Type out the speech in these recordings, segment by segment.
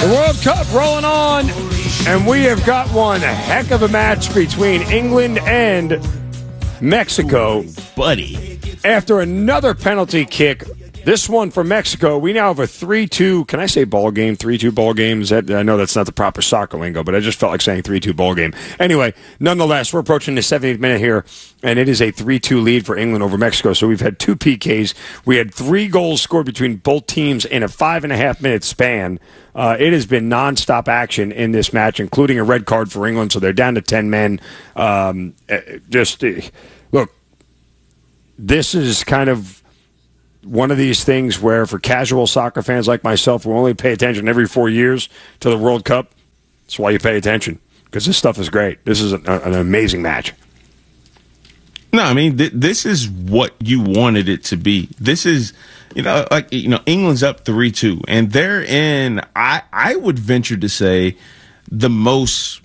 The World Cup rolling on, and we have got one heck of a match between England and Mexico. Buddy. After another penalty kick, this one for Mexico, we now have a 3-2, can I say ball game, 3-2 ball games? I know that's not the proper soccer lingo, but I just felt like saying 3-2 ball game. Anyway, nonetheless, we're approaching the 70th minute here, and it is a 3-2 lead for England over Mexico. So we've had 2 PKs. We had 3 goals scored between both teams in a 5.5-minute span. It has been nonstop action in this match, including a red card for England, so they're down to 10 men. Look, this is kind of one of these things where for casual soccer fans like myself who only pay attention every 4 years to the World Cup, that's why you pay attention, because this stuff is great. This is an amazing match. No, I mean, this is what you wanted it to be. This is, England's up 3-2, and they're in, I would venture to say, the most,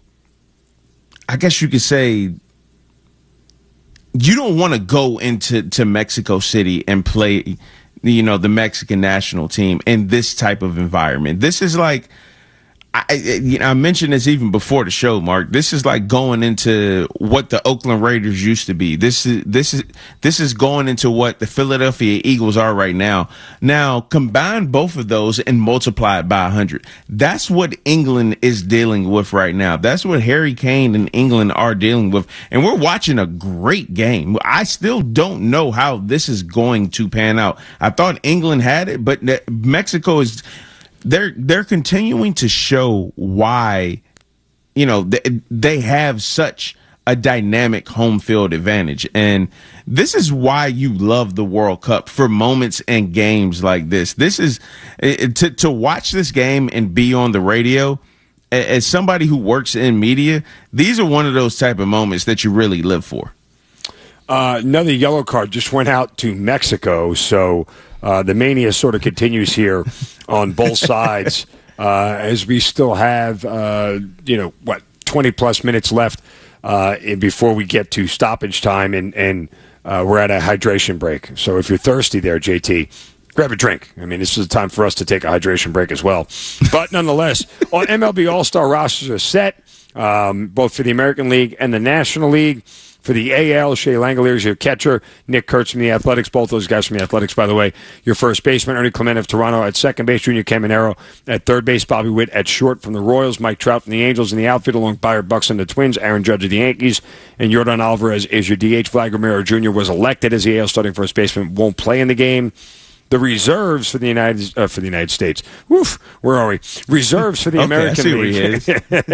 I guess you could say, you don't want to go into Mexico City and play, the Mexican national team in this type of environment. This is like, I mentioned this even before the show, Mark. This is like going into what the Oakland Raiders used to be. This is going into what the Philadelphia Eagles are right now. Now, combine both of those and multiply it by 100. That's what England is dealing with right now. That's what Harry Kane and England are dealing with. And we're watching a great game. I still don't know how this is going to pan out. I thought England had it, but Mexico is... They're continuing to show why, they have such a dynamic home field advantage. And this is why you love the World Cup, for moments and games like this. This is to watch this game and be on the radio. As somebody who works in media, these are one of those type of moments that you really live for. Another yellow card just went out to Mexico, so the mania sort of continues here on both sides as we still have, 20-plus minutes left before we get to stoppage time, and we're at a hydration break. So if you're thirsty there, JT, grab a drink. I mean, this is the time for us to take a hydration break as well. But nonetheless, all MLB All-Star rosters are set, both for the American League and the National League. For the AL, Shea Langeliers is your catcher. Nick Kurtz from the Athletics. Both those guys from the Athletics, by the way. Your first baseman, Ernie Clement of Toronto at second base. Junior Caminero at third base. Bobby Witt at short from the Royals. Mike Trout from the Angels in the outfield, along with Byron Buxton, the Twins. Aaron Judge of the Yankees. And Yordan Alvarez is your DH. Vladimir Jr. was elected as the AL starting first baseman. Won't play in the game. The reserves for the United States. Woof, where are we? Reserves for the American League.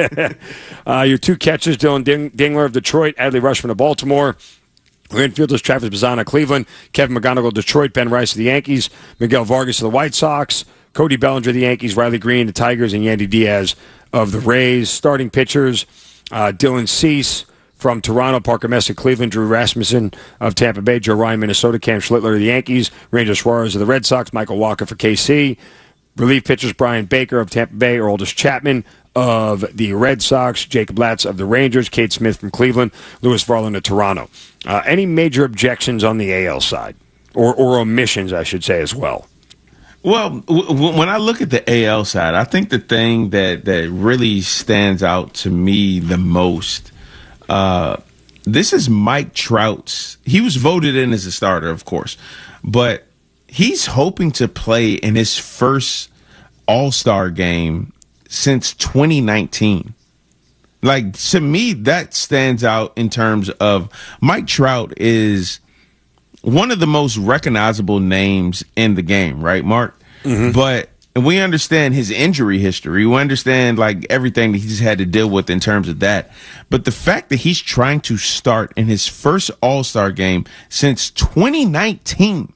Your 2 catchers, Dylan Dingler of Detroit, Adley Rutschman of Baltimore. Your infielders, Travis Bazzana of Cleveland, Kevin McGonigal of Detroit, Ben Rice of the Yankees, Miguel Vargas of the White Sox, Cody Bellinger of the Yankees, Riley Green of the Tigers, and Yandy Diaz of the Rays. Starting pitchers, Dylan Cease from Toronto, Parker Messick, Cleveland, Drew Rasmussen of Tampa Bay, Joe Ryan, Minnesota, Cam Schlittler of the Yankees, Ranger Suarez of the Red Sox, Michael Walker for KC. Relief pitchers, Brian Baker of Tampa Bay, Aroldis Chapman of the Red Sox, Jacob Latz of the Rangers, Cade Smith from Cleveland, Lewis Varland of Toronto. Any major objections on the AL side? Or omissions, I should say, as well? Well, when I look at the AL side, I think the thing that really stands out to me the most, this is Mike Trout's. He was voted in as a starter, of course, but he's hoping to play in his first All-Star game since 2019. Like, to me, that stands out in terms of Mike Trout is one of the most recognizable names in the game, right, Mark? Mm-hmm. But we understand his injury history. We understand, like, everything that he's had to deal with in terms of that. But the fact that he's trying to start in his first All-Star game since 2019,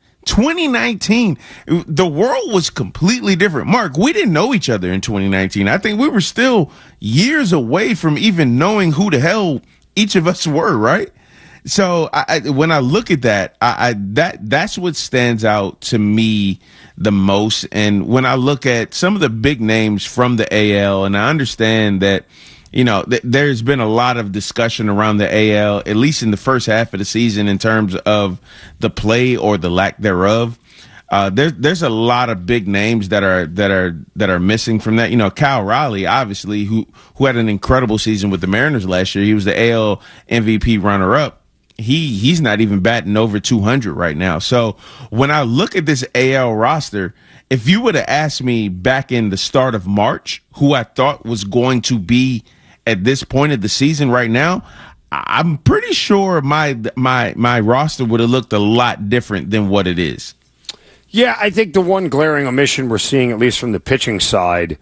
the world was completely different. Mark, we didn't know each other in 2019. I think we were still years away from even knowing who the hell each of us were, right? So when I look at that, that's what stands out to me the most. And when I look at some of the big names from the AL, and I understand that, there's been a lot of discussion around the AL, at least in the first half of the season, in terms of the play or the lack thereof. There's a lot of big names that are missing from that. You know, Kyle Riley, obviously, who had an incredible season with the Mariners last year. He was the AL MVP runner-up. He's not even batting over 200 right now. So when I look at this AL roster, if you would have asked me back in the start of March who I thought was going to be at this point of the season right now, I'm pretty sure my roster would have looked a lot different than what it is. Yeah, I think the one glaring omission we're seeing, at least from the pitching side,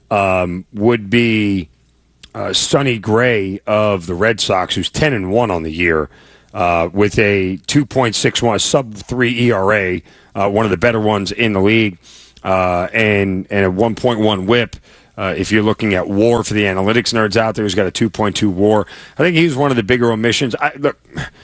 would be Sonny Gray of the Red Sox, who's 10-1 on the year, with a 2.61 sub-3 ERA, one of the better ones in the league, and a 1.1 WHIP. If you're looking at WAR for the analytics nerds out there, he's got a 2.2 WAR. I think he's one of the bigger omissions. Look.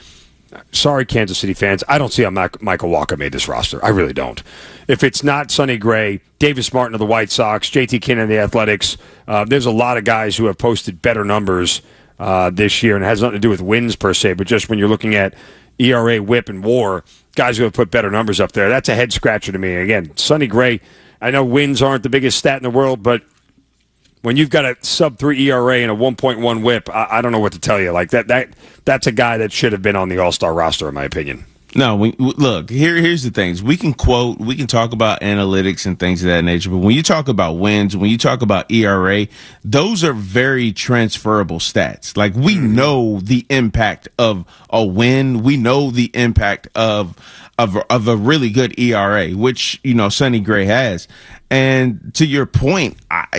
Sorry, Kansas City fans. I don't see how Michael Walker made this roster. I really don't. If it's not Sonny Gray, Davis Martin of the White Sox, JT Kinnan of the Athletics, there's a lot of guys who have posted better numbers this year, and it has nothing to do with wins per se, but just when you're looking at ERA, WHIP, and WAR, guys who have put better numbers up there. That's a head scratcher to me. Again, Sonny Gray, I know wins aren't the biggest stat in the world, but when you've got a sub-3 ERA and a 1.1 WHIP, I don't know what to tell you. Like that's a guy that should have been on the All-Star roster, in my opinion. No, look, here's the things. We can talk about analytics and things of that nature, but when you talk about wins, when you talk about ERA, those are very transferable stats. Like, we know the impact of a win. We know the impact of a really good ERA, which, you know, Sonny Gray has. And to your point,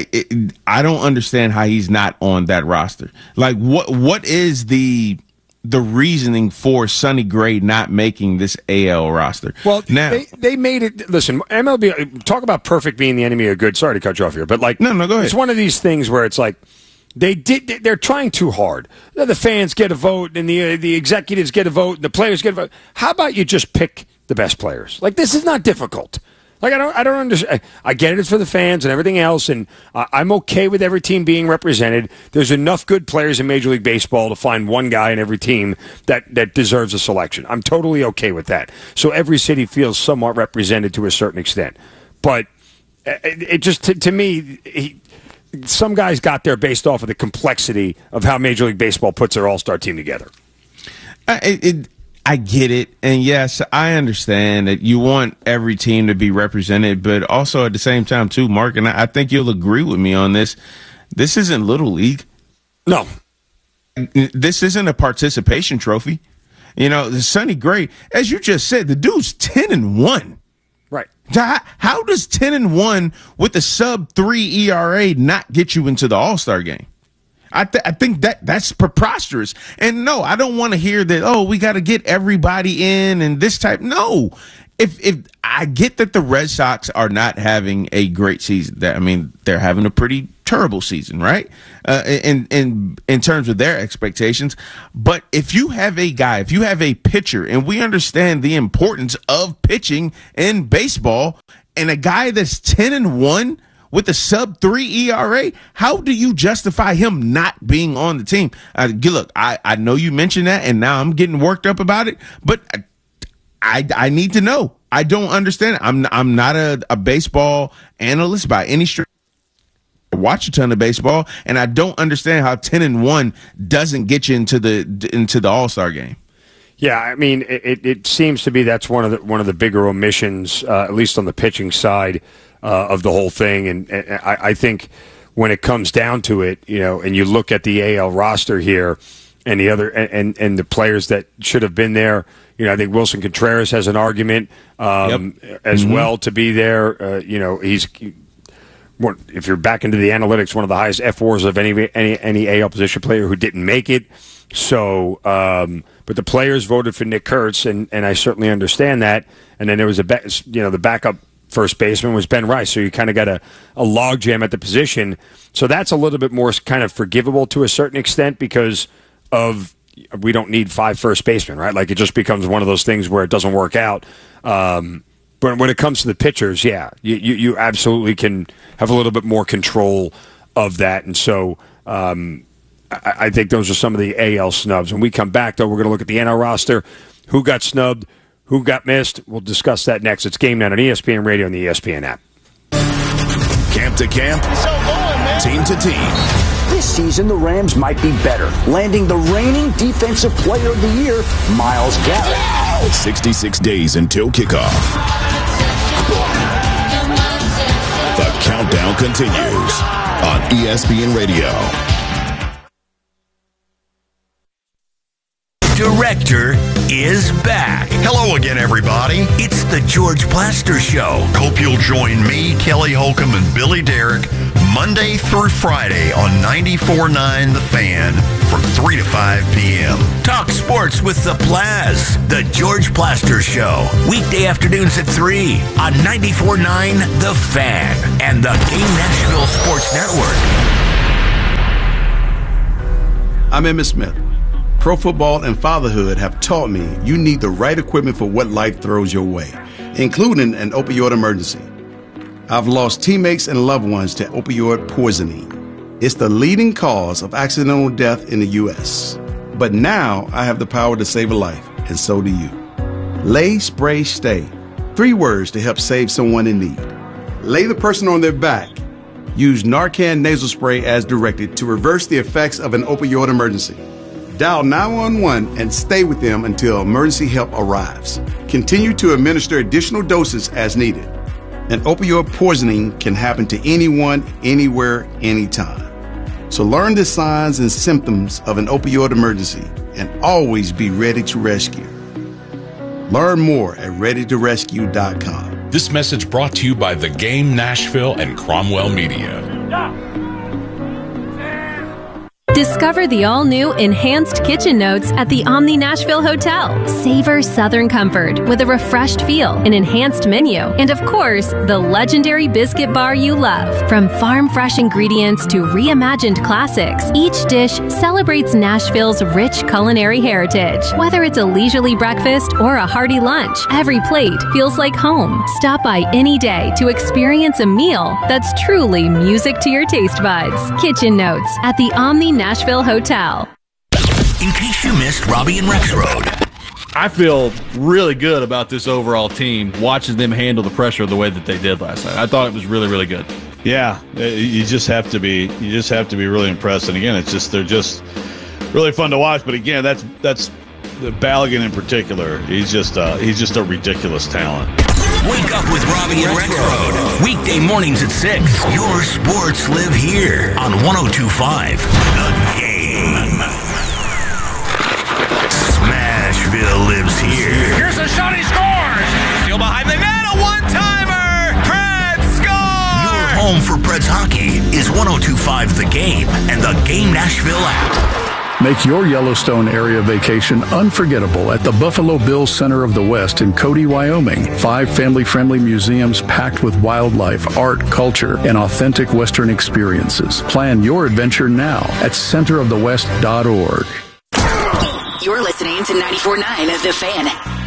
I don't understand how he's not on that roster. Like, what is the reasoning for Sonny Gray not making this AL roster? Well, now they made it. Listen, MLB, talk about perfect being the enemy of good. Sorry to cut you off here, but like, no, go ahead. It's one of these things where it's like they're trying too hard. The fans get a vote, and the executives get a vote, and the players get a vote. How about you just pick the best players? Like, this is not difficult. Like, I don't understand. I get it, it's for the fans and everything else, and I'm okay with every team being represented. There's enough good players in Major League Baseball to find one guy in every team that deserves a selection. I'm totally okay with that. So every city feels somewhat represented to a certain extent. But it just, to me, some guys got there based off of the complexity of how Major League Baseball puts their all-star team together. I get it. And yes, I understand that you want every team to be represented, but also at the same time too, Mark, and I think you'll agree with me on this. This isn't Little League. No. This isn't a participation trophy. You know, the Sonny Gray, as you just said, the dude's 10-1. Right. How does 10-1 with a sub-3 ERA not get you into the All-Star game? I think that's preposterous. And no, I don't want to hear that, oh, we got to get everybody in and this type. No. If I get that the Red Sox are not having a great season, they're having a pretty terrible season, right? In terms of their expectations. But if you have a guy, if you have a pitcher, and we understand the importance of pitching in baseball, and a guy that's 10-1 with a sub-3 ERA, how do you justify him not being on the team? Look, I know you mentioned that, and now I'm getting worked up about it, but I need to know. I don't understand it. I'm not a baseball analyst by any stretch. I watch a ton of baseball, and I don't understand how 10-1 doesn't get you into the All-Star game. Yeah, I mean, it seems to be that's one of the bigger omissions, at least on the pitching side of the whole thing. And I think when it comes down to it, you know, and you look at the AL roster here and the other and the players that should have been there, you know, I think Wilson Contreras has an argument as well to be there. You know, he's. If you're back into the analytics, one of the highest FWARs of any AL position player who didn't make it. So, but the players voted for Nick Kurtz, and I certainly understand that. And then there was the backup first baseman was Ben Rice, so you kind of got a logjam at the position. So that's a little bit more kind of forgivable to a certain extent because of we don't need 5 first basemen, right? Like it just becomes one of those things where it doesn't work out. But when it comes to the pitchers, yeah, you absolutely can have a little bit more control of that. And so I think those are some of the AL snubs. When we come back, though, we're going to look at the NL roster, who got snubbed, who got missed. We'll discuss that next. It's Game Night on ESPN Radio and the ESPN app. Camp to camp, team to team. This season, the Rams might be better, landing the reigning Defensive Player of the Year, Myles Garrett. 66 days until kickoff. The countdown continues on ESPN Radio. Director is back. Hello again, everybody. It's the George Plaster Show. Hope you'll join me, Kelly Holcomb, and Billy Derrick Monday through Friday on 94.9 The Fan from 3 to 5 p.m. Talk sports with the Plaz. The George Plaster Show. Weekday afternoons at 3 on 94.9 The Fan and the Game Nashville Sports Network. I'm Emmitt Smith. Pro football and fatherhood have taught me you need the right equipment for what life throws your way, including an opioid emergency. I've lost teammates and loved ones to opioid poisoning. It's the leading cause of accidental death in the U.S. But now I have the power to save a life, and so do you. Lay, spray, stay. 3 words to help save someone in need. Lay the person on their back. Use Narcan nasal spray as directed to reverse the effects of an opioid emergency. Dial 911 and stay with them until emergency help arrives. Continue to administer additional doses as needed. An opioid poisoning can happen to anyone, anywhere, anytime. So learn the signs and symptoms of an opioid emergency and always be ready to rescue. Learn more at readytorescue.com. This message brought to you by The Game Nashville and Cromwell Media. Discover the all-new Enhanced Kitchen Notes at the Omni Nashville Hotel. Savor Southern comfort with a refreshed feel, an enhanced menu, and of course, the legendary biscuit bar you love. From farm-fresh ingredients to reimagined classics, each dish celebrates Nashville's rich culinary heritage. Whether it's a leisurely breakfast or a hearty lunch, every plate feels like home. Stop by any day to experience a meal that's truly music to your taste buds. Kitchen Notes at the Omni Nashville Hotel. In case you missed Robbie and Rexroad. I feel really good about this overall team, watching them handle the pressure the way that they did last night. I thought it was really, really good. Yeah, you just have to be really impressed. And again, they're just really fun to watch. But again, that's Balogun in particular. He's just a ridiculous talent. Wake up with Robbie and Rexroad. Weekday mornings at 6. Your sports live here on 102.5 The Game. Smashville lives here. Here's a shot, he scores! Still behind the net, a one-timer! Preds score! Your home for Preds hockey is 102.5 The Game and the Game Nashville app. Make your Yellowstone area vacation unforgettable at the Buffalo Bills Center of the West in Cody, Wyoming. 5 family-friendly museums packed with wildlife, art, culture, and authentic Western experiences. Plan your adventure now at centerofthewest.org. You're listening to 94.9 The Fan.